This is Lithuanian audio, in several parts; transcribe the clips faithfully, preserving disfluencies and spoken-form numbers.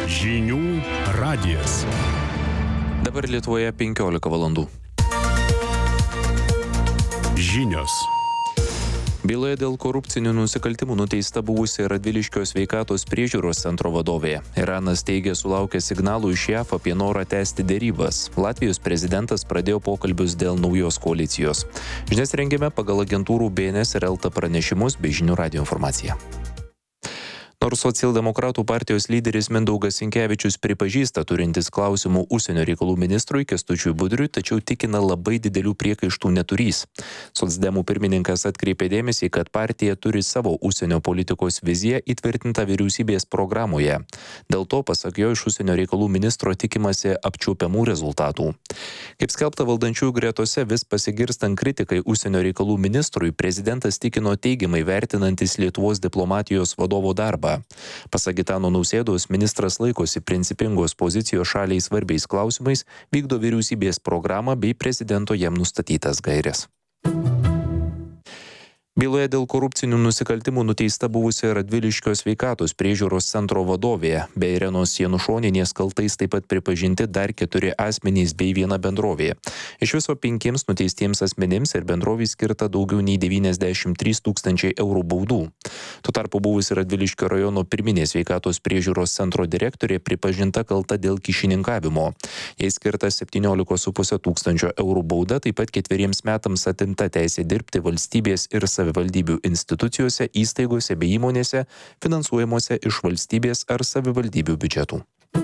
Žinių radijas. Dabar Lietuvoje penkiolika valandų. Žinios. Byloje dėl korupcinių nusikaltimų nuteista buvusi Radviliškio sveikatos priežiūros centro vadovė. Iranas teigia sulaukęs signalų iš JAV apie norą tęsti derybas. Latvijos prezidentas pradėjo pokalbius dėl naujos koalicijos. Žinias rengėme pagal agentūrų B N S ir L T pranešimus bei Žinių radijo informaciją. Nors socialdemokratų partijos lyderis Mindaugas Sinkevičius pripažįsta turintis klausimų užsienio reikalų ministrui Kęstučiui Budriui, tačiau tikina labai didelių priekaištų neturys. Socdemų pirmininkas atkreipė dėmesį, kad partija turi savo užsienio politikos viziją įtvirtintą vyriausybės programoje. Dėl to, pasak jo, iš užsienio reikalų ministro tikimasi apčiuopiamų rezultatų. Kaip skelbta valdančiųjų gretose, vis pasigirstant kritikai užsienio reikalų ministrui, prezidentas tikino teigiamai vertinantis Lietuvos diplomatijos vadovo darbą. Pasak Gitano Nausėdos, ministras laikosi principingos pozicijos šaliai svarbiais klausimais, vykdo vyriausybės programą bei prezidento jam nustatytas gaires. Byloje dėl korupcinių nusikaltimų nuteista buvusi Radviliškio sveikatos priežiūros centro vadovė. Be Irenos Janušonienės kaltais taip pat pripažinti dar keturi asmenys bei viena bendrovė. Iš viso penkiems nuteistiems asmenims ir bendrovei skirta daugiau nei devyniasdešimt trys tūkstančiai eurų baudų. Tuo tarpu buvusi Radviliškio rajono pirminės sveikatos priežiūros centro direktorė pripažinta kalta dėl kyšininkavimo. Jai skirta septyniolika su puse tūkstančio eurų bauda, taip pat ketveriems metams atimta teisė dirbti valstybės ir savivaldybių institucijose, įstaigose bei įmonėse, finansuojamuose iš valstybės ar savivaldybių biudžetų.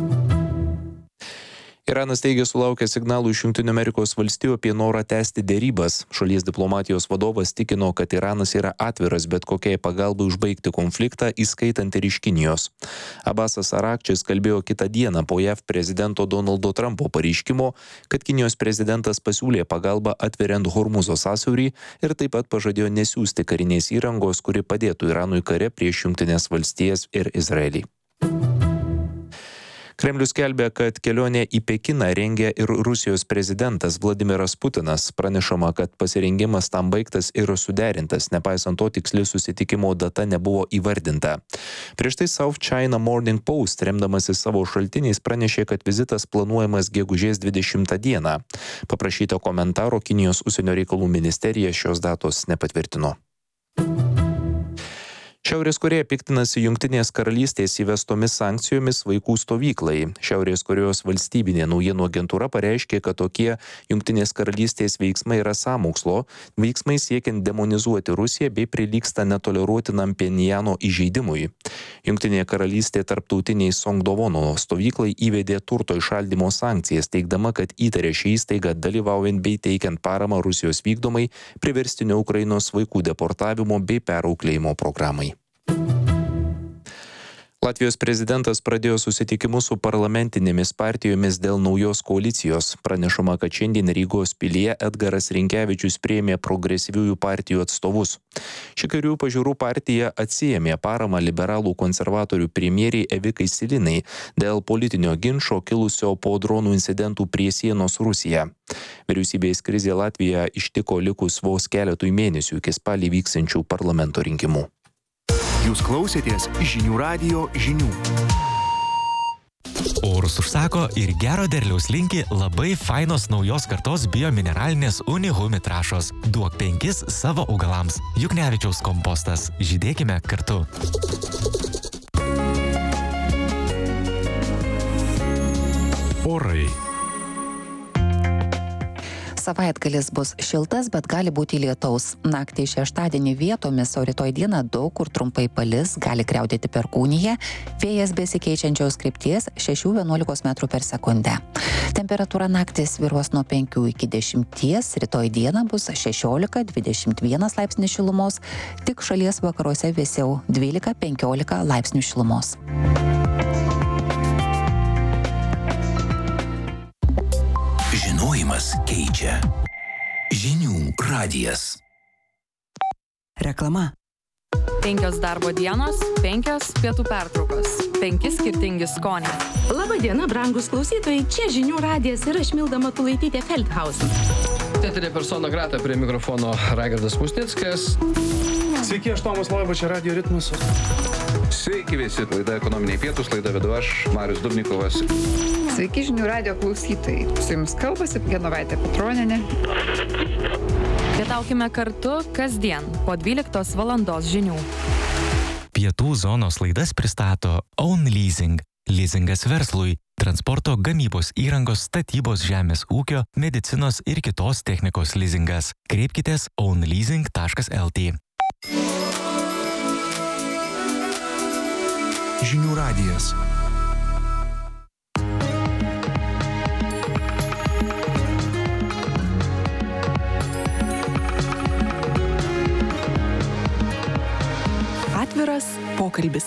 Iranas teigia sulaukęs signalų iš Jungtinių Amerikos valstijų apie norą tęsti derybas. Šalies diplomatijos vadovas tikino, kad Iranas yra atviras bet kokiai pagalbai užbaigti konfliktą, įskaitant ir iš Kinijos. Abasas Arakčis kalbėjo kitą dieną po JAV prezidento Donaldo Trumpo pareiškimo, kad Kinijos prezidentas pasiūlė pagalbą atveriant Hormuzo sąsiaurį ir taip pat pažadėjo nesiųsti karinės įrangos, kuri padėtų Iranui kare prieš Jungtines valstijas ir Izraelį. Kremlius skelbia, kad kelionę į Pekiną rengia ir Rusijos prezidentas Vladimiras Putinas. Pranešama, kad pasirengimas tam baigtas ir suderintas, nepaisant to tiksli susitikimo data nebuvo įvardinta. Prieš tai South China Morning Post, remdamasis savo šaltiniais, pranešė, kad vizitas planuojamas gegužės dvidešimtą dieną. Paprašyta komentaro Kinijos užsienio reikalų ministerija šios datos nepatvirtino. Šiaurės Korėja piktinasi Jungtinės karalystės įvestomis sankcijomis vaikų stovyklai. Šiaurės Korėjos valstybinė naujienų agentūra pareiškė, kad tokie Jungtinės karalystės veiksmai yra sąmokslo, veiksmai siekiant demonizuoti Rusiją bei prilygsta netoleruotinam Pchenjano įžeidimui. Jungtinė karalystė tarptautiniai Songdovono stovyklai įvedė turto įšaldymo sankcijas, teigdama, kad įtarė šią įstaigą dalyvaujant bei teikiant paramą Rusijos vykdomai priverstinio Ukrainos vaikų deportavimo bei perauklėjimo programai. Latvijos prezidentas pradėjo susitikimus su parlamentinėmis partijomis dėl naujos koalicijos. Pranešama, kad šiandien Rygos pilyje Edgaras Rinkevičius priėmė progresyviųjų partijų atstovus. Ši kairiųjų pažiūrų partija atsiėmė paramą liberalų konservatorių premjeriai Evikai Silinai dėl politinio ginčo kilusio po dronų incidentų prie sienos su Rusija. Vyriausybės krizė Latviją ištiko likus vos keletui mėnesių iki spalį vyksiančių parlamento rinkimų. Jūs klausėtės Žinių radijo žinių. Orus užsako ir gero derliaus linki labai fainos naujos kartos biomineralinės Unihumi trąšos. Duok penkis savo augalams. Juknevičiaus kompostas. Žydėkime kartu. Orai. Savaitgalis bus šiltas, bet gali būti lietaus. Naktį šeštadienį vietomis, o rytoj dieną daug kur trumpai palis, gali griaudėti perkūnija, vėjas besikeičiančios krypties šešių vienuolikos metrų per sekundę. Temperatūra naktį svyruos nuo penkių iki dešimties, rytoj dieną bus šešiolika dvidešimt vienas laipsnis šilumos, tik šalies vakaruose vėsiau dvylika penkiolika laipsnių šilumos. Žinojimas keičia. Žinių radijas. Reklama. Penkios darbo dienos, penkios pietų pertraukos, penki skirtingi skoniai. Labadiena, brangus klausytojai, čia Žinių radijas ir aš Milda Matulaitytė Feldhausen. Teatrė persona grata, prie mikrofono Raigardas Musnickas. Sveiki, aš Tomas Loiba, čia Radio Ritmas. Sveiki visi, laida Ekonominiai pietūs, laida vedu aš, Marius Dubnikovas. Sveiki žinių radio klausytojai. Su jums kalbasi Genovaitė Petronienė. Pietaukime kartu kasdien po dvyliktos valandos žinių. Pietų zonos laidas pristato Own Leasing. Leasingas verslui, transporto, gamybos įrangos, statybos, žemės ūkio, medicinos ir kitos technikos leasingas. Kreipkitės own leasing taškas el tė. Žinių radijas. Atviras pokalbis.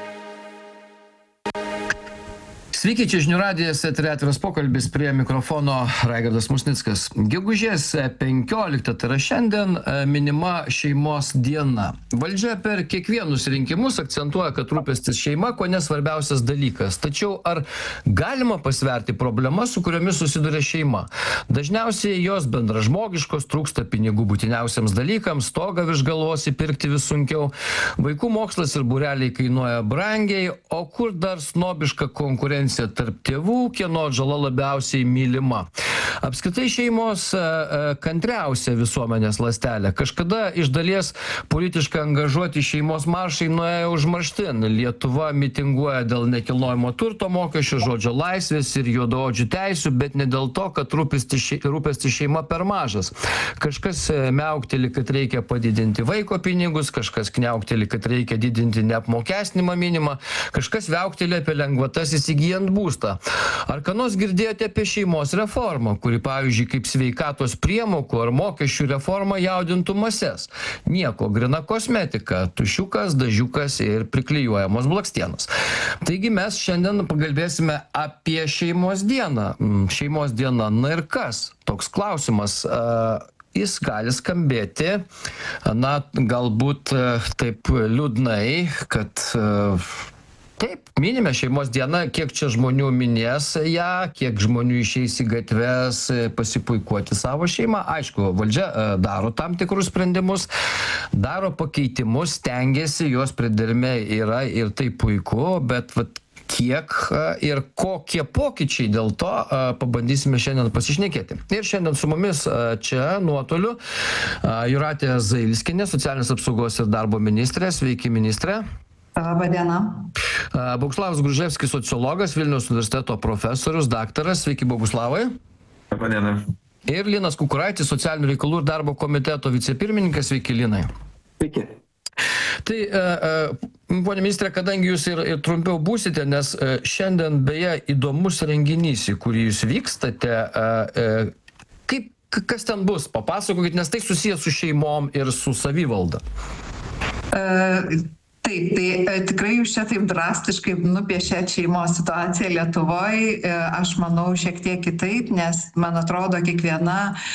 Sveiki, čia žinių radijas, eteryje atviras pokalbis, prie mikrofono Raigardas Musnickas. Gegužės penkioliktą, tai yra šiandien, minima šeimos diena. Valdžia per kiekvienus rinkimus akcentuoja, kad rūpestis šeima ko nesvarbiausias dalykas. Tačiau ar galima pasverti problemas, su kuriomis susiduria šeima? Dažniausiai jos bendražmogiškos, trūksta pinigų būtiniausiams dalykams, stogą virš galvos įpirkti vis sunkiau, vaikų mokslas ir būreliai kainuoja brangiai, o kur dar snobiška konkurencija tarp tėvų, kieno atžala labiausiai mylima. Apskritai šeimos kantriausia visuomenės ląstelė. Kažkada iš dalies politiškai angažuoti šeimos maršai nuėjo užmarštin. Lietuva mitinguoja dėl nekilnojamo turto mokesčių, žodžio laisvės ir juodaodžių teisių, bet ne dėl to, kad rūpestis šeima per mažas. Kažkas miaukteli, kad reikia padidinti vaiko pinigus, kažkas kniaukteli, kad reikia didinti neapmokestinimą minimą, kažkas viaukteli apie lengvatas įsigijant būstą. Ar ką nors girdėjote apie šeimos reformą, kuri, pavyzdžiui, kaip sveikatos priemokų ar mokesčių reforma jaudintų mases? Nieko, grina kosmetika, tušiukas, dažiukas ir priklijuojamos blakstienos. Taigi mes šiandien pakalbėsime apie šeimos dieną. Šeimos diena, na ir kas? Toks klausimas. Jis gali skambėti, na, galbūt taip liūdnai, kad taip, minime šeimos dieną, kiek čia žmonių minės ją, kiek žmonių išeis į gatves pasipuikuoti savo šeimą. Aišku, valdžia daro tam tikrus sprendimus, daro pakeitimus, stengiasi, jos priderme yra ir tai puiku, bet vat, kiek ir kokie pokyčiai dėl to pabandysime šiandien pasišnekėti. Ir šiandien su mumis čia nuotoliu Jūratė Zailskienė, socialinės apsaugos ir darbo ministrė. Sveiki, ministrė. Labą dieną. Boguslavas Gruževskis, sociologas, Vilniaus universiteto profesorius, daktaras. Sveiki, Boguslavai. Labą dieną. Ir Linas Kukuraitis, socialinių reikalų ir darbo komiteto vicepirmininkas. Sveiki, Linai. Sveiki. Tai, ponia ministrė, kadangi jūs ir, ir trumpiau būsite, nes šiandien beje įdomus renginys, į kurį jūs vykstate, kaip, kas ten bus, papasakokit, nes tai susijęs su šeimom ir su savivalda. Uh... Taip, tai tikrai jūs čia taip drastiškai nupiešėt šeimos situaciją Lietuvoje. Aš manau šiek tiek kitaip, nes man atrodo kiekviena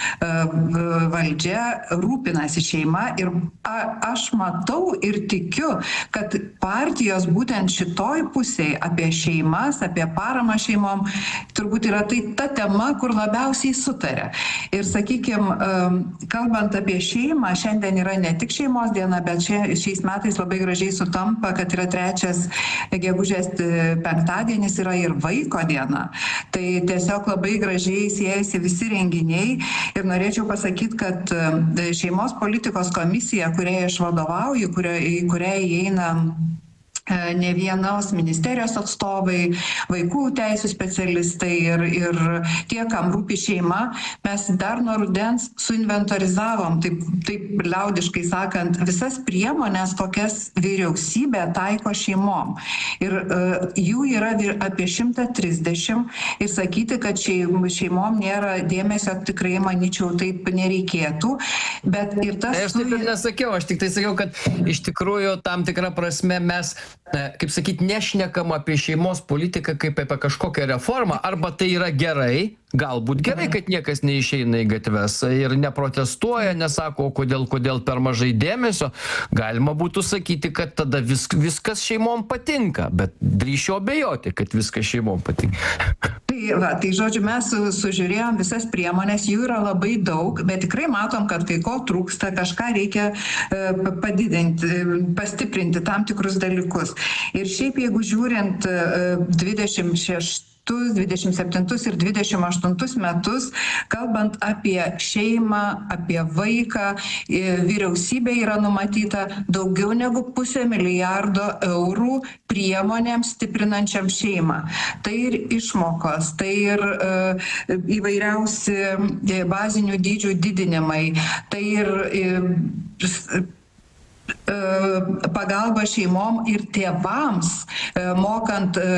valdžia rūpinasi šeima ir aš matau ir tikiu, kad partijos būtent šitoj pusėje apie šeimas, apie paramą šeimom, turbūt yra tai ta tema, kur labiausiai sutarė. Ir sakykime, kalbant apie šeimą, šiandien yra ne tik šeimos diena, bet šia, šiais metais labai gražiai sutampa, kad yra trečias gegužės penktadienis, yra ir vaiko diena. Tai tiesiog labai gražiai siejasi visi renginiai ir norėčiau pasakyti, kad šeimos politikos komisija, kuriai aš vadovauju, į kurią įeina ne vienos ministerijos atstovai, vaikų teisų specialistai ir, ir tie, kam rūpi šeima, mes dar nuo rudens suinventorizavom, taip, taip liaudiškai sakant, visas priemonės, kokias vyriausybė taiko šeimom. Ir uh, jų yra apie šimtą trisdešimt ir sakyti, kad šeim, šeimom nėra dėmesio, tikrai manyčiau, taip nereikėtų. Bet ir tas... Aš taip ir nesakiau, aš tik tai sakiau, kad iš tikrųjų tam tikrą prasme mes kaip sakyti, nešnekam apie šeimos politiką kaip apie kažkokią reformą, arba tai yra gerai, galbūt gerai, kad niekas neišeina į gatves ir neprotestuoja, nesako, kodėl, kodėl per mažai dėmesio. Galima būtų sakyti, kad tada vis, viskas šeimom patinka, bet drįšiu abejoti, kad viskas šeimom patinka. Tai, va, tai žodžiu, mes su, sužiūrėjom visas priemonės, jų yra labai daug, bet tikrai matom, kad kai ko trūksta, kažką reikia e, padidinti, pastiprinti tam tikrus dalykus. Ir šiaip, jeigu žiūrint e, dvidešimt šeštus dvidešimt septintus ir dvidešimt aštuntus metus, kalbant apie šeimą, apie vaiką, vyriausybė yra numatyta daugiau negu pusę milijardo eurų priemonėms stiprinančiam šeimą. Tai ir išmokos, tai ir e, įvairiausi bazinių dydžių didinimai, tai ir e, pagalba šeimom ir tėvams, e, mokant e,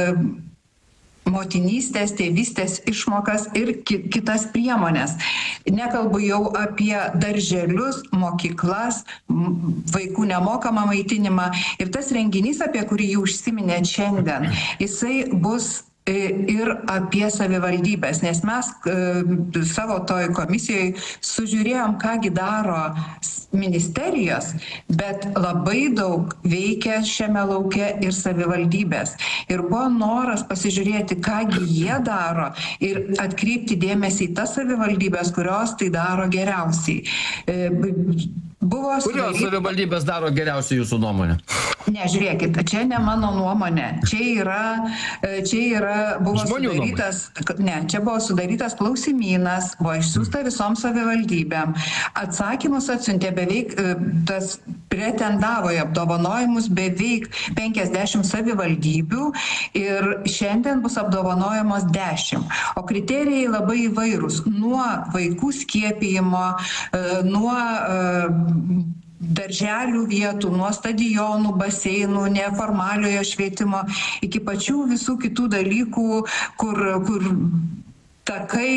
motinystės, tėvystės išmokas ir ki- kitas priemonės. Nekalbu jau apie darželius, mokyklas, m- vaikų nemokamą maitinimą. Ir tas renginys, apie kurį jau užsiminėt šiandien, jisai bus ir apie savivaldybės, nes mes e, savo toj komisijoje sužiūrėjom, kągi daro ministerijos, bet labai daug veikia šiame lauke ir savivaldybės. Ir buvo noras pasižiūrėti, kągi jie daro ir atkreipti dėmesį į tas savivaldybės, kurios tai daro geriausiai. E, buvo Kurios sudaryt... savivaldybės daro geriausiai jūsų nuomonė? Ne, žiūrėkit, čia ne mano nuomonė. Čia yra, čia yra buvo Žmonių sudarytas, ne, čia buvo sudarytas klausimynas, buvo išsiųsta visom savivaldybėm. Atsakymus atsiuntė beveik, tas pretendavo į apdovanojimus beveik penkiasdešimt savivaldybių ir šiandien bus apdovanojamos dešimt. O kriterijai labai įvairūs. Nuo vaikų skiepijimo, nuo darželių vietų, nuo stadionų, baseinų, neformaliojo švietimo, iki pačių visų kitų dalykų, kur, kur takai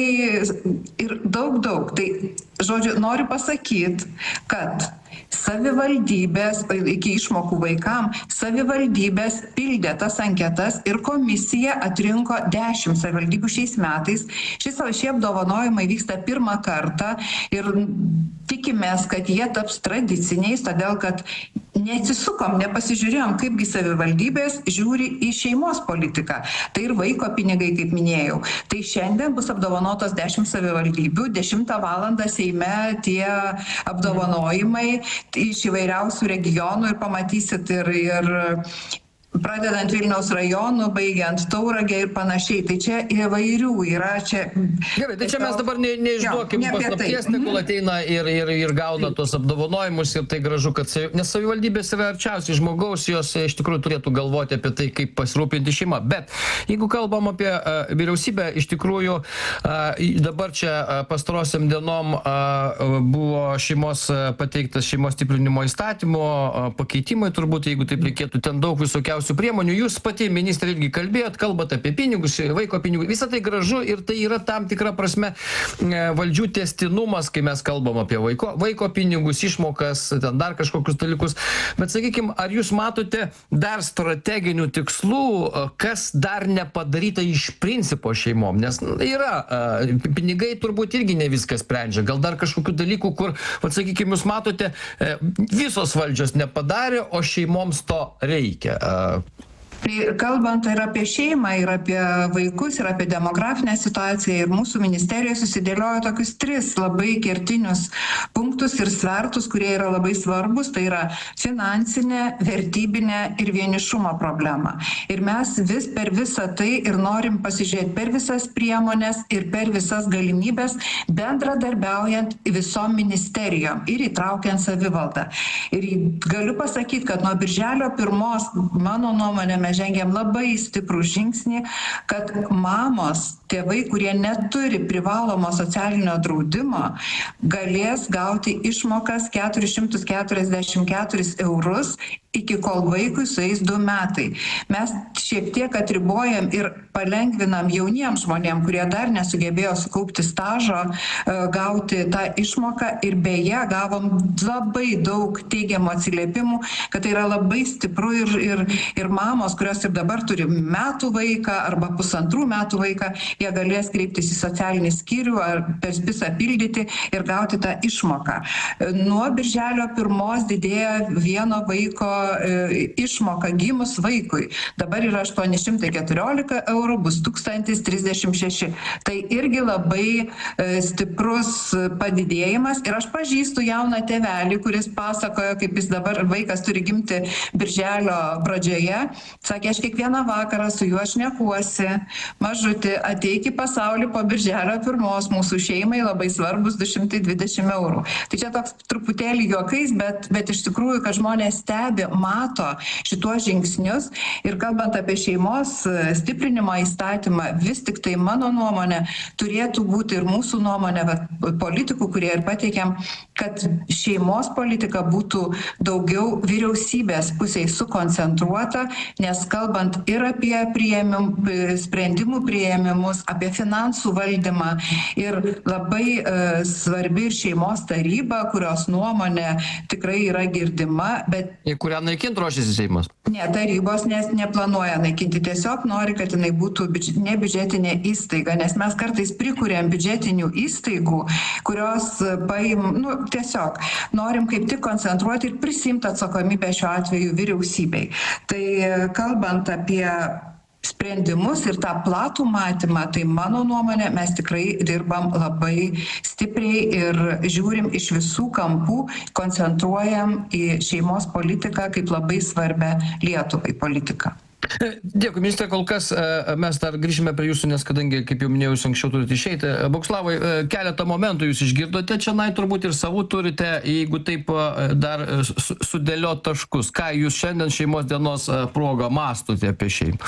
ir daug, daug. Tai, žodžiu, noriu pasakyti, kad savivaldybės, iki išmokų vaikam, savivaldybės pildė tas anketas ir komisija atrinko dešimt savivaldybių šiais metais. Šis, šie apdovanojimai vyksta pirmą kartą ir tikimės, kad jie taps tradiciniais, todėl kad neatsisukom, nepasižiūrėjom, kaipgi savivaldybės žiūri į šeimos politiką. Tai ir vaiko pinigai, kaip minėjau. Tai šiandien bus apdovanotos dešimt savivaldybių, dešimtą valandą Seime tie apdovanojimai iš įvairiausių regionų ir pamatysit ir, ir pradedant Vilniaus rajonu, baigiant Tauragę ir panašiai. Tai čia įvairių yra čia. Gerai, tai čia mes dabar ne, neišduokim jo, ne paslapties, tai. tegul ateina ir, ir, ir gauna tos apdovanojimus ir tai gražu, kad savi, nes savivaldybės yra arčiausiai žmogaus, jos iš tikrųjų turėtų galvoti apie tai, kaip pasirūpinti šeimą. Bet jeigu kalbam apie uh, vyriausybę, iš tikrųjų uh, dabar čia uh, pastarosiam dienom uh, buvo šeimos uh, pateiktas šeimos stiprinimo įstatymo uh, pakeitimai, turbūt, jeigu taip reikėtų, ten daug visokiausių priemonių. Jūs pati, ministrė, irgi kalbėjot, kalbate apie pinigus, vaiko pinigus. Visą tai gražu ir tai yra tam tikra prasme valdžių tęstinumas, kai mes kalbam apie vaiko, vaiko pinigus, išmokas, ten dar kažkokius dalykus. Bet sakykime, ar jūs matote dar strateginių tikslų, kas dar nepadaryta iš principo šeimom? Nes yra, pinigai turbūt irgi ne viskas sprendžia. Gal dar kažkokių dalykų, kur, vat, sakykime, jūs matote, visos valdžios nepadarė, o šeimoms to reikia. Tai kalbant ir apie šeimą, ir apie vaikus, ir apie demografinę situaciją, ir mūsų ministerija susidėliojo tokius tris labai kertinius punktus ir svertus, kurie yra labai svarbus. Tai yra finansinė, vertybinė ir vienišumo problema. Ir mes vis per visą tai ir norim pasižiūrėti per visas priemonės ir per visas galimybės, bendradarbiaujant visom ministerijom ir įtraukiant savivaldą. Ir galiu pasakyti, kad nuo birželio pirmos, mano nuomonė, mes žengėm labai stiprų žingsnį, kad mamos, tėvai, kurie neturi privalomo socialinio draudimo, galės gauti išmokas keturis šimtus keturiasdešimt keturis eurus iki kol vaikui sueis du metai. Mes šiek tiek atribojam ir palengvinam jauniems žmonėm, kurie dar nesugebėjo sukaupti stažo, gauti tą išmoką ir beje gavom labai daug teigiamų atsiliepimų, kad tai yra labai stipru ir, ir, ir mamos, kurios ir dabar turi metų vaiką arba pusantrų metų vaiką, jie galės kreiptis į socialinį skyrių ar per spisą pildyti ir gauti tą išmoką. Nuo birželio pirmos didėja vieno vaiko e, išmoka gimus vaikui. Dabar yra aštuoni šimtai keturiolika eurų, bus tūkstantis trisdešimt šeši. Tai irgi labai e, stiprus padidėjimas. Ir aš pažįstu jauną tėvelį, kuris pasakojo, kaip jis dabar vaikas turi gimti birželio pradžioje. Sakė, aš kiekvieną vakarą su juo šnekuosi. Mažutį, ateik į pasaulį po birželio pirmos, mūsų šeimai labai svarbus du šimtai dvidešimt eurų. Tai čia toks truputėlį juokais, bet, bet iš tikrųjų, kad žmonės stebi, mato šituos žingsnius. Ir kalbant apie šeimos stiprinimo įstatymą, vis tik tai mano nuomonė turėtų būti ir mūsų nuomonė, politikų, kurie ir pateikėm, kad šeimos politika būtų daugiau vyriausybės pusėje sukoncentruota, nes kalbant ir apie priėmim, sprendimų priėmimus, apie finansų valdymą ir labai e, svarbi ir šeimos taryba, kurios nuomonė tikrai yra girdima, bet... Į kurią naikinti ruošiasi Seimas? Ne, tarybos nes neplanuoja naikinti, tiesiog nori, kad jinai būtų biudž... ne biudžetinė įstaiga, nes mes kartais prikuriam biudžetinių įstaigų, kurios paim, nu, tiesiog norim kaip tik koncentruoti ir prisimti atsakomybę šiuo atveju vyriausybei. Tai kalbant apie sprendimus ir tą platų matymą, tai mano nuomonė, mes tikrai dirbam labai stipriai ir žiūrim iš visų kampų, koncentruojam į šeimos politiką kaip labai svarbę Lietuvai politiką. Dėkui, ministrė, kol kas mes dar grįžime prie jūsų, nes kadangi, kaip jau minėjau, jūs anksčiau turite išeiti. Boguslavai, keletą momentų jūs išgirdote, čia nai turbūt ir savų turite, jeigu taip dar sudėliot taškus. Ką jūs šiandien šeimos dienos progą mąstote apie šeimą?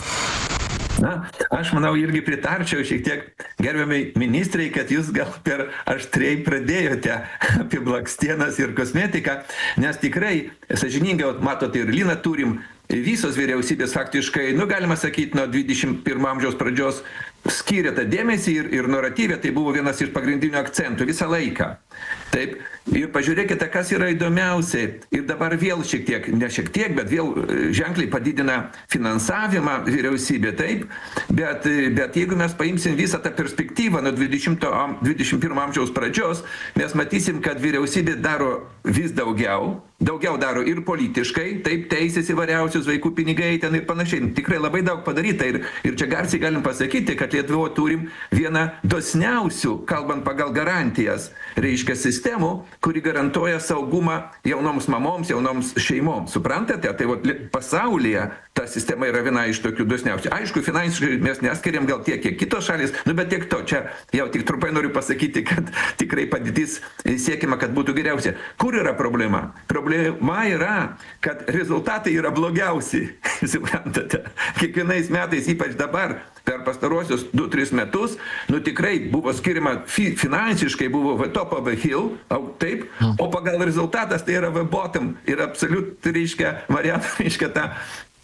Na, aš manau, irgi pritarčiau šiek tiek gerbiamai ministrai, kad jūs gal per aštriai pradėjote apie blakstienas ir kosmetiką, nes tikrai, sąžiningai, matot, ir Liną turim, visos vyriausybės faktiškai, nu galima sakyti, nuo dvidešimt pirmo amžiaus pradžios skyrė tą dėmesį ir, ir naratyvė, tai buvo vienas iš pagrindinių akcentų visą laiką. Taip, ir pažiūrėkite, kas yra įdomiausiai. Ir dabar vėl šiek tiek, ne šiek tiek, bet vėl ženkliai padidina finansavimą vyriausybė, taip. Bet, bet jeigu mes paimsim visą tą perspektyvą nuo dvidešimt pirmo amžiaus pradžios, mes matysim, kad vyriausybė daro vis daugiau, daugiau daro ir politiškai, taip, teisės įvairiausius, vaikų pinigai ten ir panašiai. Tikrai labai daug padaryta ir, ir čia garsiai galim pasakyti, kad Lietuvoje turim vieną dosniausių, kalbant pagal garantijas, reiškia sistemų, kuri garantuoja saugumą jaunoms mamoms, jaunoms šeimoms. Suprantate? Tai vat, pasaulyje ta sistema yra viena iš tokių dosniausių. Aišku, finansiškai mes neskiriam gal tiek, kiek kitos šalis, nu bet tiek to. Čia jau tik trumpai noriu pasakyti, kad tikrai padėtis siekima, kad būtų geriausia. Kur yra problema? Problema yra, kad rezultatai yra blogiausi. Suprantate? Kiekvienais metais, ypač dabar, per pastaruosius du tris metus, nu tikrai buvo skiriama, fi, finansiškai buvo the top of the hill, taip, o pagal rezultatas tai yra the bottom ir absoliut, reiškia, variantą, reiškia tą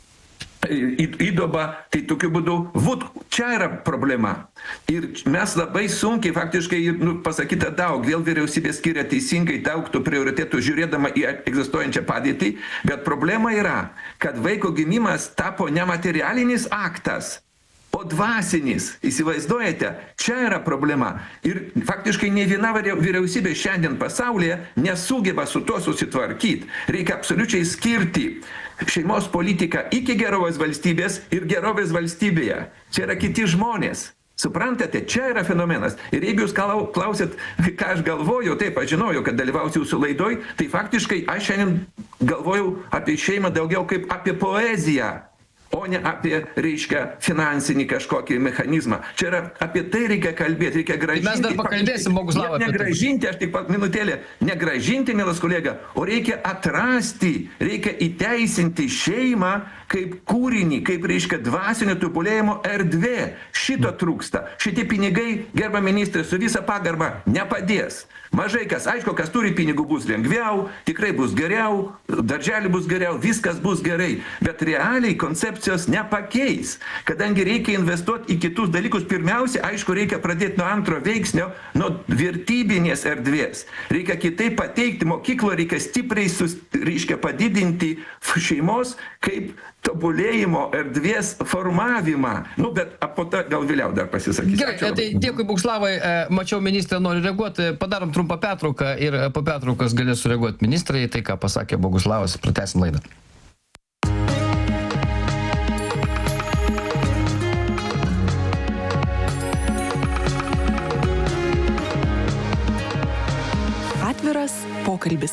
įdoba, tai tokiu būdu, vūt, čia yra problema. Ir mes labai sunkiai, faktiškai, nu, pasakyta daug, vėl vyriausybė skiria teisingai daug tų prioritėtų žiūrėdama į egzistuojančią padėtį, bet problema yra, kad vaiko gimimas tapo nematerialinis aktas, o dvasinis, įsivaizduojate, čia yra problema. Ir faktiškai ne viena vyriausybė šiandien pasaulyje nesugeba su tuo susitvarkyti. Reikia absoliučiai skirti šeimos politiką iki gerovės valstybės ir gerovės valstybėje. Čia yra kiti žmonės. Suprantate, čia yra fenomenas. Ir jeigu jūs klausėt, ką aš galvoju, taip, aš žinojau, kad dalyvausiu jūsų laidoj, tai faktiškai aš šiandien galvojau apie šeimą daugiau kaip apie poeziją, o ne apie, reiškia, finansinį kažkokį mechanizmą. Čia yra, apie tai reikia kalbėti, reikia gražinti. Mes dar pakalbėsim, Boguslavai. Ne gražinti, aš tik pat minutėlę, ne gražinti, mielas kolega, o reikia atrasti, reikia įteisinti šeimą kaip kūrinį, kaip, reiškia, dvasinio tobulėjimo erdvė. Šito trūksta. Šitie pinigai, gerba ministrė, su visa pagarba nepadės. Mažai kas, aišku, kas turi pinigų bus lengviau, tikrai bus geriau, darželį bus geriau, viskas bus gerai. Bet realiai koncepcijos nepakeis, kadangi reikia investuoti į kitus dalykus. Pirmiausia, aišku, reikia pradėti nuo antro veiksnio, nuo vertybinės erdvės. Reikia kitaip pateikti, mokyklo reikia stipriai, sus, reiškia padidinti šeimos kaip tobulėjimo erdvės formavimą. Nu, bet po to gal vėliau dar pasisakysiu. Gerai, tai dėkui, Boguslavai. Mačiau, ministrė nori reaguoti. Padarom trumpą pertrauką ir po pertraukos galės sureaguoti ministrai. Tai, ką pasakė Boguslavas, pratęsim laidą. Atviras pokalbis.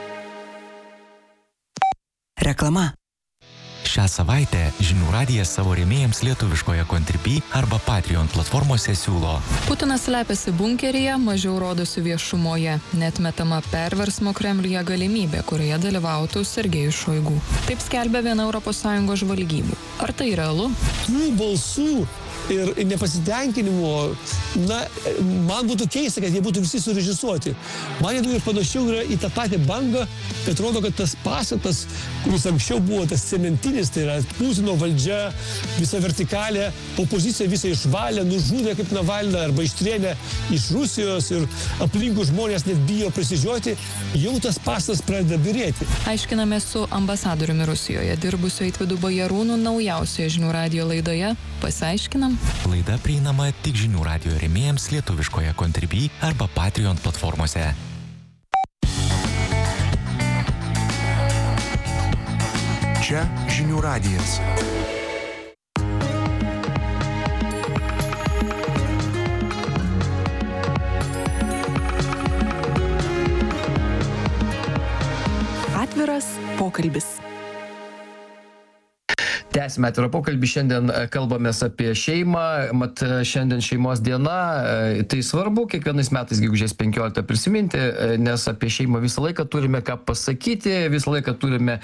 Reklama. Šią savaitę Žinių radijas savo rėmėjams lietuviškoje Contribui arba Patreon platformose siūlo. Putinas slepiasi bunkeryje, mažiau rodosi viešumoje. Neatmetama perversmo Kremliuje galimybė, kurioje dalyvautų Sergejus Šoigu. Taip skelbia viena Europos Sąjungos žvalgybų. Ar tai realu? Tų balsų ir nepasitenkinimo, na, man būtų keista, kad jie būtų visi surežisuoti. Man įdomu ir panašiau yra į tą patį bangą, kad rodo, kad tas pastatas, kuris anksčiau buvo tas cementinis, tai yra Putino valdžia, visa vertikalė, opozicija visą išvalė, nužudė kaip Navalną arba ištrėmė iš Rusijos ir aplinkų žmonės net bijo prisižioti, jau tas pastatas pradeda birėti. Aiškiname su ambasadoriumi Rusijoje dirbusiu Eitvydu Bajarūnu naujausioje Žinių radijo laidoje. Pasiaiškinam. Laida prieinama tik Žinių radijo rėmėjams lietuviškoje Contribui arba Patreon platformose. Čia Žinių radijas. Atviras pokalbis. Tęsime atvirą pokalbį. Šiandien kalbamės apie šeimą. Mat, šiandien šeimos diena. Tai svarbu kiekvienais metais gegužės penkioliktą prisiminti, nes apie šeimą visą laiką turime ką pasakyti, visą laiką turime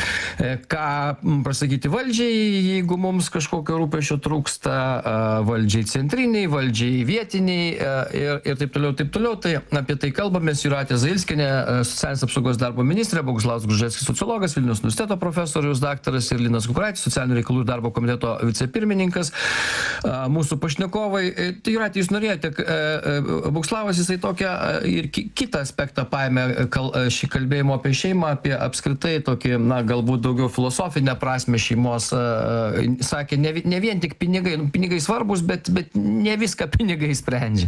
ką pasakyti valdžiai, jeigu mums kažkokio rūpesčio trūksta, valdžiai centriniai, valdžiai vietiniai ir, ir taip toliau, taip toliau. Tai apie tai kalbamės. Jūratė Zailskienė, socialinės apsaugos darbo ministrė, Boguslavas Gruževskis, sociologas, Vilniaus universiteto profesorius, daktaras, ir Linas Kukuraitis, socialinių reikalų ir darbo komiteto vicepirmininkas. Mūsų pašnekovai. Tai Jūratė, jūs norėjote, Boguslavas jisai tokią ir kitą aspektą paėmė šį kalbėjimo apie šeimą, apie apskritai tokį, na, galbūt daugiau filosofinę prasmę šeimos. Sakė, ne, ne vien tik pinigai, pinigai svarbus, bet, bet ne viską pinigai sprendžia.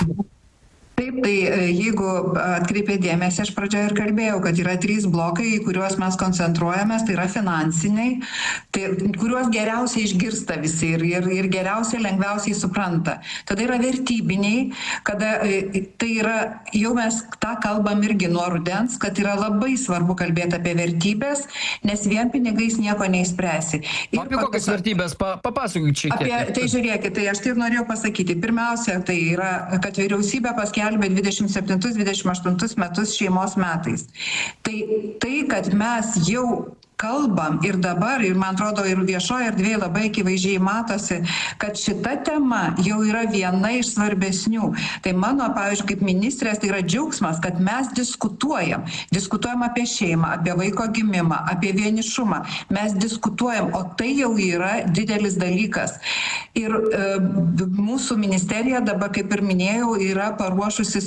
Taip, tai jeigu atkreipė dėmesį, aš pradžioje ir kalbėjau, kad yra trys blokai, į kuriuos mes koncentruojamės, tai yra finansiniai, tai, kuriuos geriausiai išgirsta visi ir, ir, ir geriausiai, lengviausiai supranta. Tada yra vertybiniai, kada tai yra, jau mes tą kalbam irgi nuo rudens, kad yra labai svarbu kalbėti apie vertybės, nes vien pinigais nieko neįspręsi. Ir apie kokias vertybės? Pa, papasakok čia. Apie, tai žiūrėkit, tai aš tai norėjau pasakyti. Pirmiausia, tai yra, kad vyriausybė paskelbė dvidešimt septintus dvidešimt aštuntus metus šeimos metais. Tai, tai, kad mes jau kalbam ir dabar, ir man atrodo, ir viešoje erdvėje labai akivaizdžiai matosi, kad šita tema jau yra viena iš svarbesnių. Tai mano, pavyzdžiui, kaip ministrės, tai yra džiaugsmas, kad mes diskutuojam. Diskutuojam apie šeimą, apie vaiko gimimą, apie vienišumą. Mes diskutuojam, o tai jau yra didelis dalykas. Ir e, mūsų ministerija dabar, kaip ir minėjau, yra paruošusi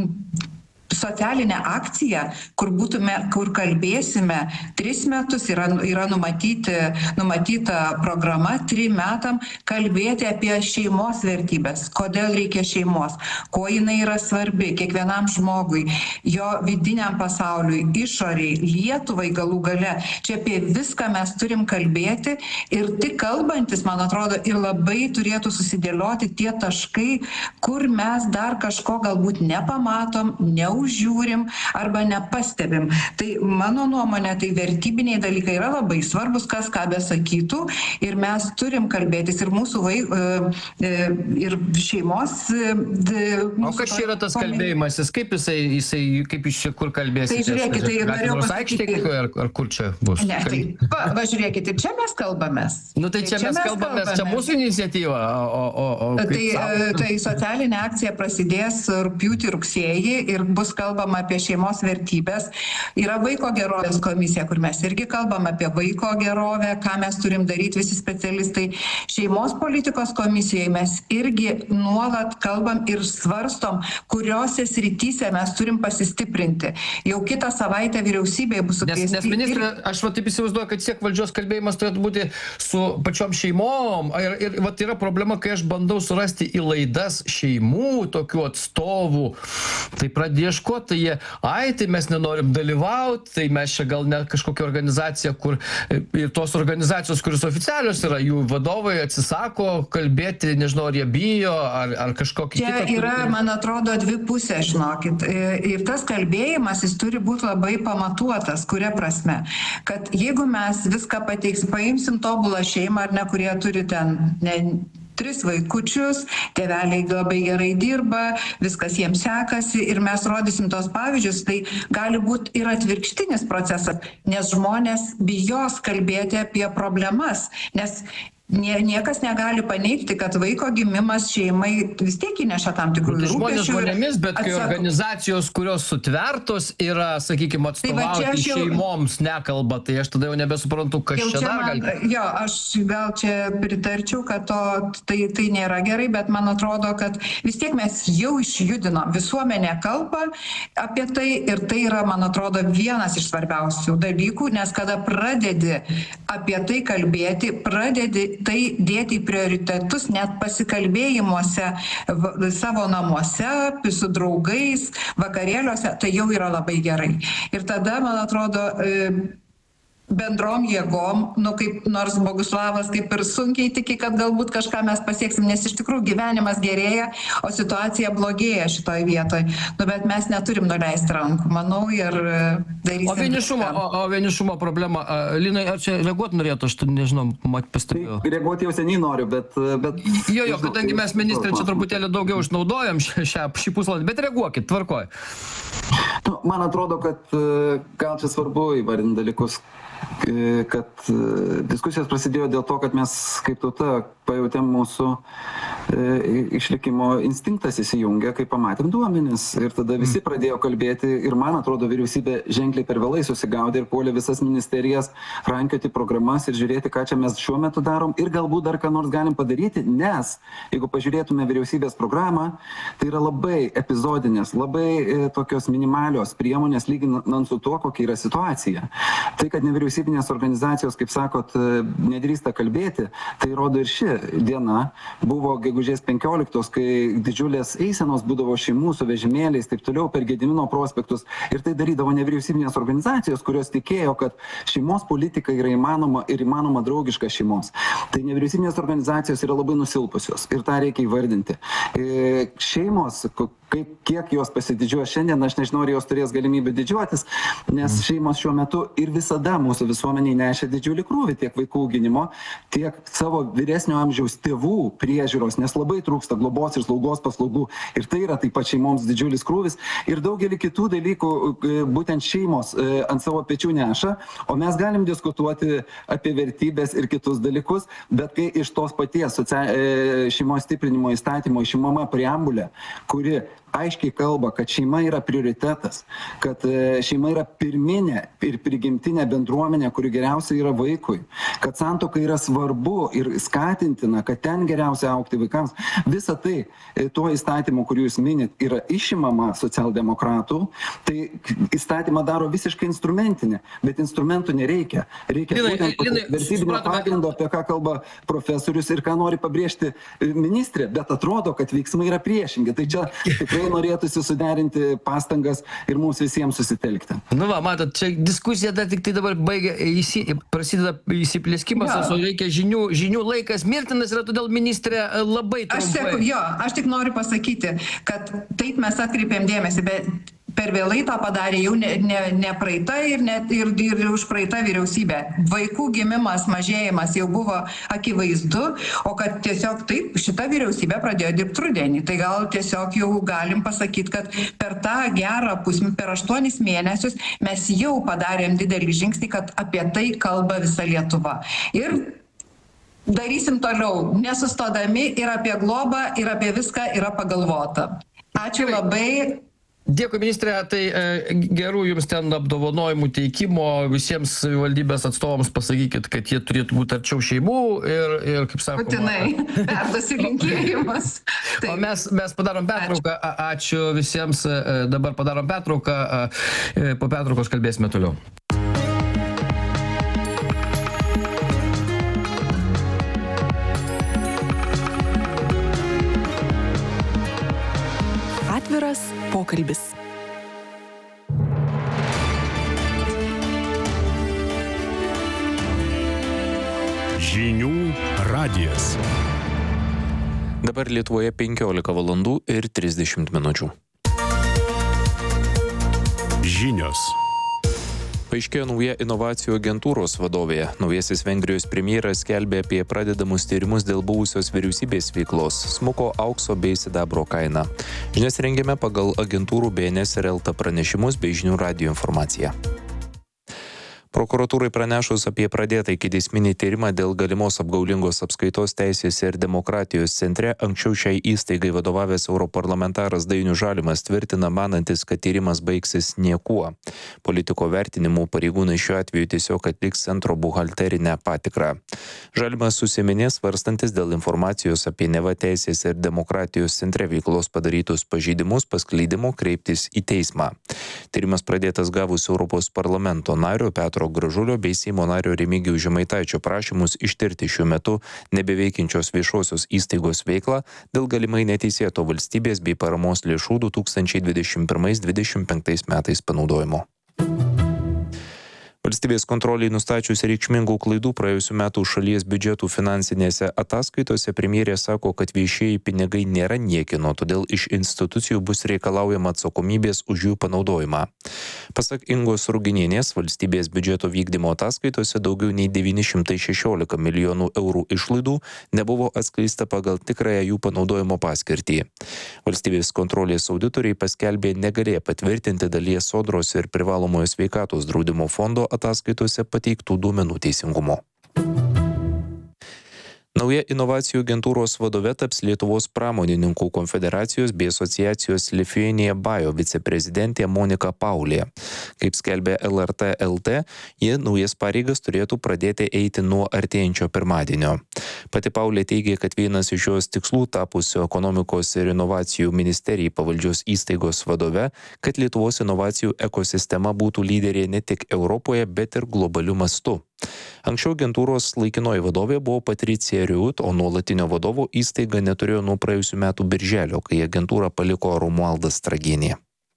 socialinę akciją, kur būtume, kur kalbėsime tris metus, yra, yra numatyti, numatyta programa trim metam kalbėti apie šeimos vertybės, kodėl reikia šeimos, ko jinai yra svarbi kiekvienam žmogui, jo vidiniam pasauliui, išoriai, Lietuvai galų gale. Čia apie viską mes turim kalbėti ir tik kalbantis, man atrodo, ir labai turėtų susidėlioti tie taškai, kur mes dar kažko galbūt nepamatom, neužžiūrim, žiūrim arba nepastebim. Tai mano nuomonė, tai vertybiniai dalykai yra labai svarbus, kas ką besakytų, ir mes turim kalbėtis ir mūsų vaikų, ir šeimos. O kas čia yra tas kalbėjimasis? Kaip jisai, jisai kaip iš čia kur kalbėsite? Tai žiūrėkit, tai norėjau pasakyti. Ar, ar kur čia bus? Ne, tai va, va žiūrėkit, ir čia mes kalbamės. Nu tai čia, tai čia mes kalbamės, kalbamės, čia mūsų iniciatyva. O, o, o, tai, tai socialinė akcija prasidės rugpjūtį, rugsėjį ir bus kalbam apie šeimos vertybės. Yra vaiko gerovės komisija, kur mes irgi kalbam apie vaiko gerovę, ką mes turim daryti visi specialistai. Šeimos politikos komisijoje mes irgi nuolat kalbam ir svarstom, kuriuose srityse mes turim pasistiprinti. Jau kitą savaitę vyriausybėje bus sukviesti. Nes, nes ministrė, aš va taip įsivaizduoju, kad siek valdžios kalbėjimas turėtų būti su pačiom šeimom. Ir, ir va yra problema, kai aš bandau surasti į laidas šeimų tokių atstovų, tai pradėjo ieškoti, tai jie, ai, tai mes nenorim dalyvauti, tai mes čia gal ne kažkokia organizacija, kur ir tos organizacijos, kuris oficialios yra, jų vadovai atsisako kalbėti, nežinau, ar jie bijo, ar, ar kažkokį kitą. Čia yra, kur... man atrodo, dvi pusės, žinokit. Ir tas kalbėjimas, jis turi būti labai pamatuotas, kuria prasme. Kad jeigu mes viską pateiks, paimsim tobulą šeimą, ar ne, kurie turi ten ne, tris vaikučius, tėveliai labai gerai dirba, viskas jiems sekasi ir mes rodysim tos pavyzdžius, tai gali būti ir atvirkštinis procesas, nes žmonės bijos kalbėti apie problemas, nes Nie, niekas negali paneigti, kad vaiko gimimas šeimai vis tiek įneša tam tikrų rūpesčių. Žmonės žmonėmis, bet kai organizacijos, kurios sutvertos yra, sakykime, atstovauti tai jau... šeimoms nekalba, tai aš tada jau nebesuprantu, kas čia dar gali. Jo, aš gal čia pritarčiau, kad to, tai, tai nėra gerai, bet man atrodo, kad vis tiek mes jau išjudinom. Visuomenė kalba apie tai ir tai yra, man atrodo, vienas iš svarbiausių dalykų, nes kada pradedi apie tai kalbėti, pradedi tai dėti į prioritetus net pasikalbėjimuose savo namuose, su draugais, vakarėliuose, tai jau yra labai gerai. Ir tada, man atrodo, bendrom jėgom, nu kaip nors Boguslavas kaip ir sunkiai tiki, kad galbūt kažką mes pasieksim, nes iš tikrųjų gyvenimas gerėja, o situacija blogėja šitoj vietoj. Nu, bet mes neturim nuleisti rankų, manau, ir darysim. O vienišumo, o, o vienišumo problema, Linai, ar čia reaguoti norėtų, aš nežinau, mat pastebėjau. Tai reaguoti jau seniai noriu, bet... bet jo, jo, kadangi mes ministrė čia truputėlį daugiau išnaudojam šią, šį pusvalandį, bet reaguokit, tvarkoj. Nu, man atrodo, kad gal čia svarbu įvardinti dalykus, kad diskusijos prasidėjo dėl to, kad mes kaip tauta pajutėm mūsų e, išlikimo instinktas įsijungia, kai pamatėm duomenis. Ir tada visi pradėjo kalbėti ir man atrodo vyriausybė ženkliai per vėlai susigaudė ir puolė visas ministerijas rankioti programas ir žiūrėti, ką čia mes šiuo metu darom ir galbūt dar ką nors galim padaryti, nes jeigu pažiūrėtume vyriausybės programą, tai yra labai epizodinės, labai e, tokios minimalios priemonės lyginant su tuo, kokia yra situacija. Tai, kad nevyriausybinės organizacijos, kaip sakot, nedrįsta kalbėti, tai rodo ir ši diena. Buvo gegužės penkioliktos, kai didžiulės eisenos būdavo šeimų su vežimėliais, taip toliau per Gedimino prospektus. Ir tai darydavo nevyriausybinės organizacijos, kurios tikėjo, kad šeimos politika yra įmanoma ir įmanoma draugiška šeimos. Tai nevyriausybinės organizacijos yra labai nusilpusios ir tą reikia įvardinti. Šeimos, kaip, kiek jos pasididžiuoja šiandien, aš nežinau, ar jos turės galimybę didžiuotis, nes šeimos šiuo metu ir visada mūsų visuomeniai nešia didžiulį krūvį tiek vaikų auginimo, tiek savo vyresnio amžiaus tėvų priežiūros, nes labai trūksta globos ir slaugos paslaugų ir tai yra taip pat šeimoms didžiulis krūvis ir daugelį kitų dalykų būtent šeimos ant savo pečių neša, o mes galim diskutuoti apie vertybės ir kitus dalykus, bet kai iš tos paties socia- šeimos stiprinimo įstatymo išimama preambulė, kuri aiškiai kalba, kad šeima yra prioritetas, kad šeima yra pirminė ir prigimtinė bendruomenė, kuri geriausia yra vaikui, kad santuoka yra svarbu ir skatintina, kad ten geriausia augti vaikams. Visa tai, tuo įstatymu, kurį jūs minit, yra išimama socialdemokratų, tai įstatymą daro visiškai instrumentinė, bet instrumentų nereikia. Reikia Linai, būtent Linai, vertybinio pagrindo, apie ką kalba profesorius ir ką nori pabrėžti ministrė, bet atrodo, kad veiksmai yra priešingi. Tai čia tikrai norėtųsi suderinti pastangas ir mums visiems susitelkti. Nu va, matot, čia diskusija dar tik tai dabar baigia, įsi, prasideda įsiplėskimas, ja. O reikia žinių, žinių laikas mirtinas yra, todėl ministrė labai trumpai. Aš, seku, jo, aš tik noriu pasakyti, kad taip mes atkreipėm dėmesį, bet per vėlai tą padarė jau ne, ne, ne praeita ir, ne, ir, ir už praeitą vyriausybę. Vaikų gimimas, mažėjimas jau buvo akivaizdu, o kad tiesiog taip šita vyriausybė pradėjo dirbti rudenį. Tai gal tiesiog jau galim pasakyti, kad per tą gerą pusmetį, per aštuonis mėnesius mes jau padarėm didelį žingsnį, kad apie tai kalba visa Lietuva. Ir darysim toliau, nesustodami ir apie globą, ir apie viską yra pagalvota. Ačiū labai. Dėkui, ministrė, tai e, gerų jums ten apdovanojimų teikimo, visiems savivaldybės atstovams pasakykit, kad jie turėtų būti arčiau šeimų ir, ir kaip sakoma... Būtinai, perduosiu linkėjimus. O mes, mes padarom pertrauką, ačiū. ačiū visiems, dabar padarom pertrauką, po pertraukos kalbėsime toliau. Atviras pokalbis. Žinių radijas. Dabar Lietuvoje penkiolika valandų ir trisdešimt minučių. Žinios. Paaiškėjo nauja inovacijų agentūros vadovė. Naujasis Vengrijos premjeras skelbė apie pradedamus tyrimus dėl buvusios vyriausybės veiklos. Smuko aukso bei sidabro kaina. Žinias rengiame pagal agentūrų B N S ir L T pranešimus bei Žinių radijo informaciją. Prokuratūrai pranešus apie pradėtą ikiteisminį tyrimą dėl galimos apgaulingos apskaitos Teisės ir demokratijos centre, anksčiau šiai įstaigai vadovavęs europarlamentaras Dainius Žalimas tvirtina manantis, kad tyrimas baigsis niekuo. Politiko vertinimų pareigūnai šiuo atveju tiesiog atliks centro buhalterinę patikrą. Žalimas susiminė svarstantis dėl informacijos apie neva Teisės ir demokratijos centre veiklos padarytus pažeidimus paskleidimo kreiptis į teismą. Tyrimas pradėtas gavus Europos parlamento nario Petro Gražulio bei Seimo nario Remigijaus Žemaitaičio prašymus ištirti šiuo metu nebeveikiančios viešosios įstaigos veiklą dėl galimai neteisėto valstybės bei paramos lėšų du tūkstančiai dvidešimt pirmais dvidešimt penktais metais panaudojimo. Valstybės kontroliai nustačius reikšmingų klaidų praėjusių metų šalies biudžetų finansinėse ataskaitose, premjerė sako, kad viešieji pinigai nėra niekino, todėl iš institucijų bus reikalaujama atsakomybės už jų panaudojimą. Pasak Ingos Ruginienės, valstybės biudžeto vykdymo ataskaitose daugiau nei devyni šimtai šešiolika milijonų eurų išlaidų nebuvo atskleista pagal tikrąją jų panaudojimo paskirtį. Valstybės kontrolės auditoriai paskelbė negalėję patvirtinti dalies Sodros ir privalomojo sveikatos draudimo fondo ataskaitose pateiktų duomenų teisingumo. Nauja inovacijų agentūros vadove taps Lietuvos pramonininkų konfederacijos bei asociacijos Lithuania Bio viceprezidentė Monika Paulė. Kaip skelbė L R T L T, ji naujas pareigas turėtų pradėti eiti nuo artėjančio pirmadienio. Pati Paulė teigė, kad vienas iš jos tikslų tapusio ekonomikos ir inovacijų ministerijai pavaldžios įstaigos vadove, kad Lietuvos inovacijų ekosistema būtų lyderė ne tik Europoje, bet ir globaliu mastu. Anksčiau agentūros laikinoji vadovė buvo Patricija Riut, o nuolatinio vadovo įstaiga neturėjo nuo praėjusių metų birželio, kai agentūrą paliko Romualdas Stragienė.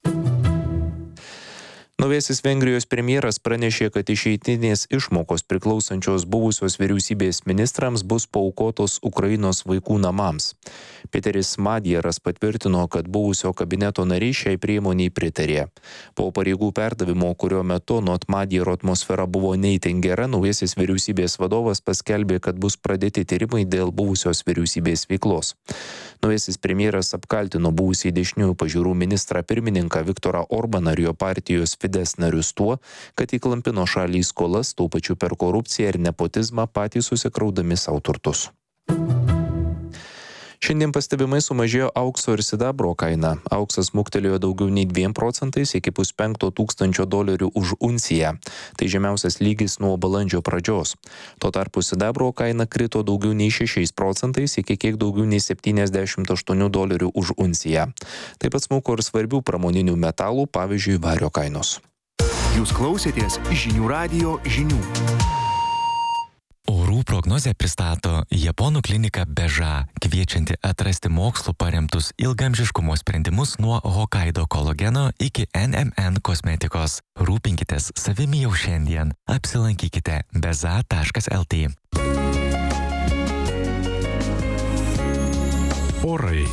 Naujasis Vengrijos premjeras pranešė, kad išeitinės išmokos priklausančios buvusios vyriausybės ministrams bus paaukotos Ukrainos vaikų namams. Peteris Madjeras patvirtino, kad buvusio kabineto nariai šiai priemoniai pritarė. Po pareigų perdavimo, kurio metu nuot Madjero atmosfera buvo neįtin gera, naujasis vyriausybės vadovas paskelbė, kad bus pradėti tyrimai dėl buvusios vyriausybės veiklos. Naujasis premjeras apkaltino buvusį dešiniųjų pažiūrų ministrą pirmininką Viktorą Orbaną ir jo partijos Fides narius tuo, kad įklampino šalį į skolas, tuo pačiu per korupciją ir nepotizmą patys susikraudami savo turtus. Šiandien pastebimai sumažėjo aukso ir sidabro kaina. Auksas smuktelėjo daugiau nei dviem procentais iki puspenkto tūkstančio dolerių už unciją. Tai žemiausias lygis nuo balandžio pradžios. Tuo tarpu sidabro kaina krito daugiau nei šešiais procentais iki kiek daugiau nei septyniasdešimt aštuonių dolerių už unciją. Taip pat smuko ir svarbių pramoninių metalų, pavyzdžiui, vario kainos. Jūs klausėtės Žinių radijo žinių. Orų prognozę pristato Japonų klinika Beža, kviečianti atrasti mokslu paremtus ilgamžiškumo sprendimus nuo Hokkaido kolageno iki N M N kosmetikos. Rūpinkitės savimi jau šiandien. Apsilankykite beza taškas L T. Orai.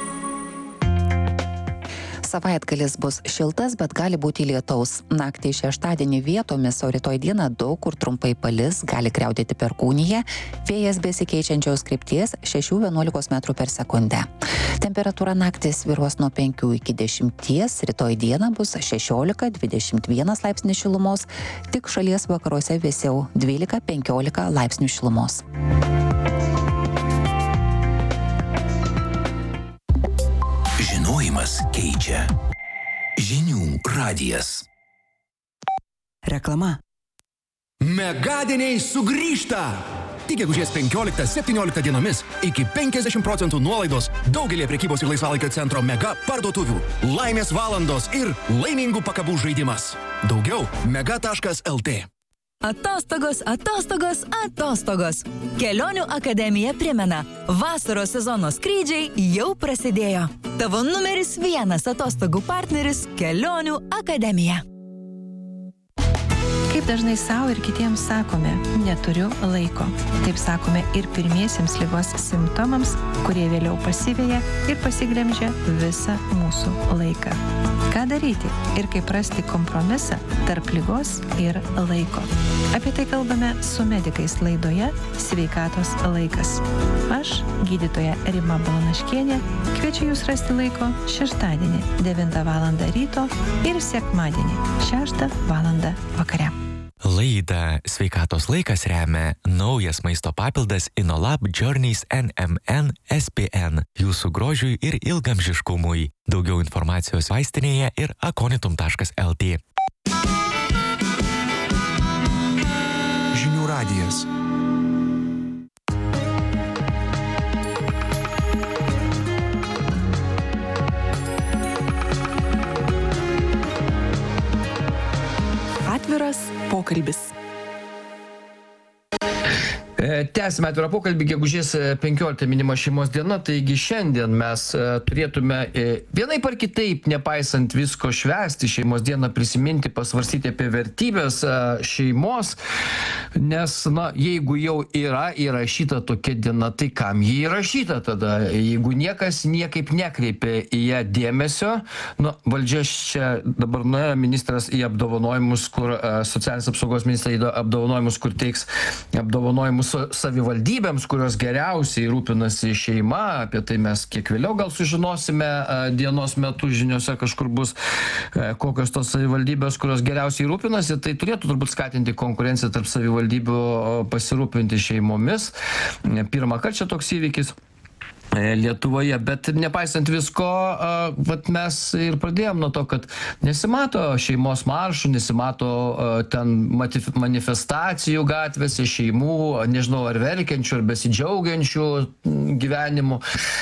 Savaitgalis bus šiltas, bet gali būti lietaus. Naktį šeštadienį vietomis, o rytoj dieną daug kur trumpai palis, gali griaudėti perkūnija, vėjas besikeičiančios krypties šešių vienuolikos metrų per sekundę. Temperatūra naktį svyruos nuo penkių iki dešimties, rytoj dieną bus šešiolika dvidešimt vienas laipsnis šilumos, tik šalies vakaruose vėsiau dvylika penkiolika laipsnių šilumos. Žinojimas keičia. Žinių radijas. Reklama. Megadieniai sugrįžta! Tik gegužės penkioliktą septynioliktą dienomis iki penkiasdešimt procentų nuolaidos daugelį prekybos ir laisvalaikio centro Mega parduotuvių. Laimės valandos ir laimingų pakabų žaidimas. Daugiau mega taškas lt. Atostogos, atostogos, atostogos. Kelionių akademija primena, vasaros sezono skrydžiai jau prasidėjo. Tavo numeris vienas atostogų partneris – Kelionių akademija. Kaip dažnai savo ir kitiems sakome, neturiu laiko. Taip sakome ir pirmiesiems ligos simptomams, kurie vėliau pasiveja ir pasiglemžia visą mūsų laiką. Ką daryti ir kaip rasti kompromisą tarp ligos ir laiko? Apie tai kalbame su medikais laidoje Sveikatos laikas. Aš, gydytoja Rima Balanaškienė, kviečiu jūs rasti laiko šeštadienį devintą valandą ryto ir sekmadienį šeštą valandą vakare. Laidą Sveikatos laikas remia naujas maisto papildas InnoLab Journeys N M N S P N jūsų grožiui ir ilgamžiškumui. Daugiau informacijos vaistinėje ir akonitum taškas lt. Žinių radijas. Atviras pokalbis. Tęsime atvirą pokalbį, gegužės penkioliktą minima šeimos diena, taigi šiandien mes turėtume vienaip ar kitaip, nepaisant visko, švęsti šeimos dieną, prisiminti, pasvarstyti apie vertybės šeimos, nes, na, jeigu jau yra įrašyta tokia diena, tai kam jį įrašyta tada? Jeigu niekas niekaip nekreipia į ją dėmesio, nu, valdžia čia dabar nuėjo ministras į apdovanojimus, kur socialinės apsaugos ministrai į apdovanojimus, kur teiks apdovanojimus savivaldybėms, kurios geriausiai rūpinasi šeima, apie tai mes kiek vėliau gal sužinosime dienos metu žiniose kažkur bus, kokios tos savivaldybės, kurios geriausiai rūpinasi, tai turėtų turbūt skatinti konkurenciją tarp savivaldybių pasirūpinti šeimomis. Pirmą kartą čia toks įvykis Lietuvoje, bet nepaisant visko, vat mes ir pradėjom nuo to, kad nesimato šeimos maršų, nesimato ten manifestacijų gatvėse, šeimų, nežinau, ar verkiančių, ar besidžiaugiančių gyvenimu.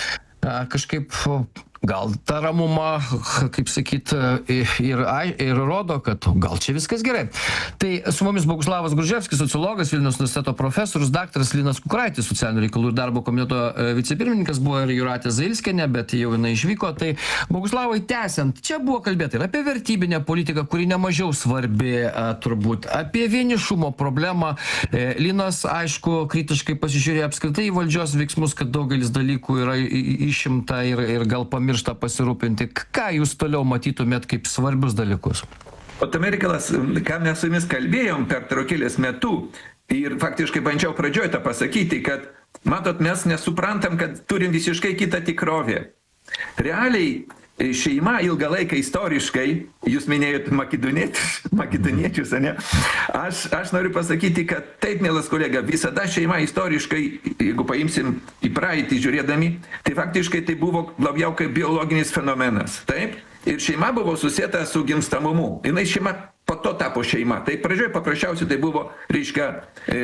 Kažkaip gal ta ramuma, kaip sakyt, ir, ir rodo, kad gal čia viskas gerai. Tai su mumis Boguslavas Gruževskis, sociologas, Vilniaus universiteto profesorius, daktaras Linas Kukuraitis, socialinių reikalų ir darbo komiteto vicepirmininkas, buvo ir Jūratė Zailskienė, bet jau jinai išvyko. Tai Boguslavai, tęsiant, čia buvo kalbėta ir apie vertybinę politiką, kuri nemažiau svarbi turbūt, apie vienišumo problemą. Linas, aišku, kritiškai pasižiūrėjo apskritai į valdžios veiksmus, kad daugelis dalykų yra išimta ir, ir gal pamiršta miršta pasirūpinti. Ką jūs toliau matytumėt kaip svarbius dalykus? O tame reikalas, ką mes su jumis kalbėjom per traukėlės metu, ir faktiškai bandžiau pradžioj tą pasakyti, kad, matot, mes nesuprantam, kad turim visiškai kitą tikrovę. Realiai šeima ilgą laiką istoriškai, jūs minėjot makedoniečius, makedoniečius, ne? Aš, aš noriu pasakyti, kad taip, mielas kolega, visada šeima istoriškai, jeigu paimsim į praeitį žiūrėdami, tai faktiškai tai buvo labiau kaip biologinis fenomenas, taip? Ir šeima buvo susieta su gimstamumu. Jinai šeima po to tapo šeima. Tai pradžioje paprasčiausiai tai buvo, reiškia, e,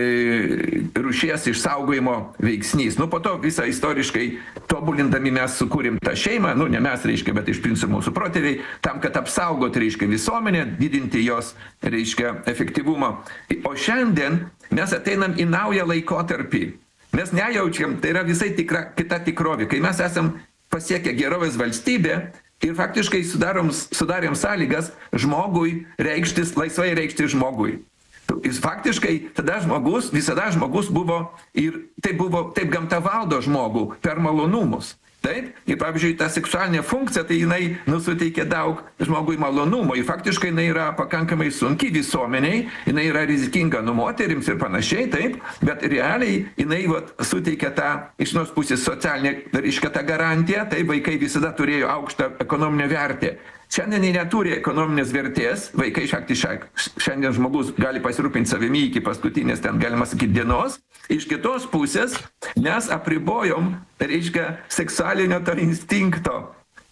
rūšies išsaugojimo veiksnys. Nu, po to visą istoriškai tobulindami mes sukūrim tą šeimą, nu, ne mes, reiškia, bet iš principo mūsų protėviai, tam, kad apsaugot, reiškia, visuomenę, didinti jos, reiškia, efektyvumą. O šiandien mes ateinam į naują laikotarpį. Mes nejaučiam, tai yra visai tikra, kita tikrovė. Kai mes esam pasiekę gerovės valstybę, ir faktiškai sudarom, sudarėm sąlygas žmogui reikštis, laisvai reikštis žmogui. Jis faktiškai tada žmogus, visada žmogus buvo ir taip buvo, taip gamta valdo žmogų per malonumus. Taip? Ir pavyzdžiui, ta seksualinė funkcija, tai jinai nusuteikia daug žmogui malonumo. Ir faktiškai jinai yra pakankamai sunki visuomeniai, jinai yra rizikinga nu moterims ir panašiai, taip? Bet realiai jinai vat, suteikia tą iš nors pusės socialinę, reiškia tą garantiją, tai vaikai visada turėjo aukštą ekonominę vertę. Šiandien jie neturi ekonominės vertės, vaikai faktiškai šiandien žmogus gali pasirūpinti savimi iki paskutinės, ten galima sakyti, dienos. Iš kitos pusės mes apribojom, reiškia, seksualinio to instinkto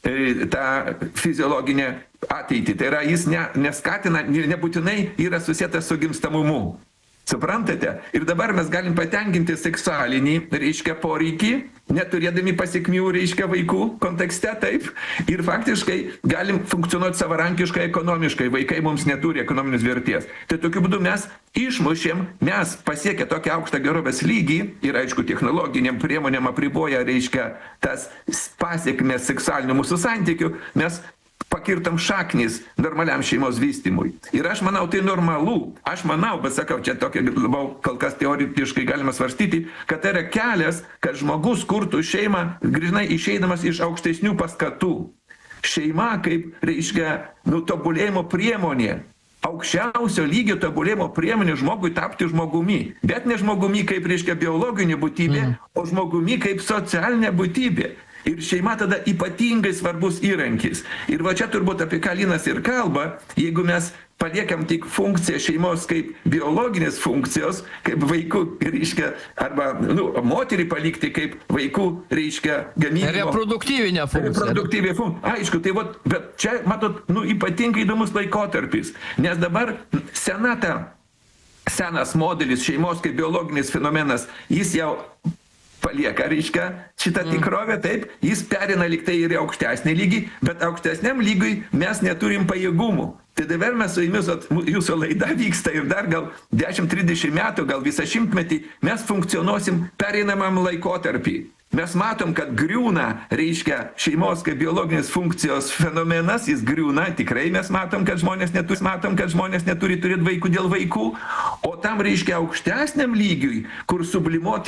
e, tą fiziologinę ateitį. Tai yra, jis ne, neskatina, nebūtinai yra susietas su gimstamumu. Suprantate? Ir dabar mes galim patenkinti seksualinį, reiškia, poreikį, neturėdami pasiekmių, reiškia, vaikų kontekste, taip. Ir faktiškai galim funkcionuoti savarankiškai, ekonomiškai. Vaikai mums neturi ekonominės vertės. Tai tokiu būdu mes išmušėm, mes pasiekę tokią aukštą gerovės lygį ir, aišku, technologiniam priemonėm apriboja, reiškia, tas pasiekmes seksualinių mūsų santykių, mes pakirtam šaknis normaliam šeimos vystymui. Ir aš manau, tai normalu. Aš manau, bet sakau, čia tokia labiau kol kas teoretiškai galima svarstyti, kad tai yra kelias, kad žmogus kurtų šeimą, grinai išeidamas iš aukštesnių paskatų. Šeima kaip, reiškia, nu, tobulėjimo priemonė. Aukščiausio lygio tobulėjimo priemonė žmogui tapti žmogumi. Bet ne žmogumi kaip, reiškia, biologinė būtybė, mm. o žmogumi kaip socialinė būtybė. Ir šeima tada ypatingai svarbus įrankis. Ir va čia turbūt apie ką Linas ir kalba, jeigu mes paliekam tik funkciją šeimos kaip biologinės funkcijos, kaip vaikų, reiškia, arba, nu, moterį palikti kaip vaikų, reiškia, gamybos. Reproduktyvinė funkcija. Reproduktyvinė funkcija. Aišku, tai vat, bet čia, matot, nu, ypatingai įdomus laikotarpis. Nes dabar senata, senas modelis šeimos kaip biologinis fenomenas, jis jau palieka, reiškia, šitą tikrovę, taip, jis perina liktai ir aukštesnį lygį, bet aukštesniam lygiui mes neturim pajėgumų. Tai dabar mes su jumis, jūsų laida vyksta ir dar gal dešimt trisdešimt metų, gal visą šimtmetį, mes funkcionuosim pereinamam laikotarpį. Mes matom, kad griūna, reiškia, šeimos kaip biologinės funkcijos fenomenas, jis griūna, tikrai mes matom, kad žmonės neturi, matom, kad žmonės neturi turėti vaikų dėl vaikų, o tam, reiškia, aukštesniam lygiui, kur sublimuoti